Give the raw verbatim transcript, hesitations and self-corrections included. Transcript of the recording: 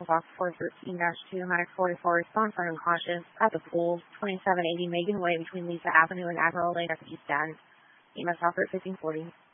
Box four thirteen dash two, Matic forty-four, respond for unconscious at the school, twenty-seven eighty Megan Way between Lisa Avenue and Admiral Lane at the East End. E M S offer at fifteen forty.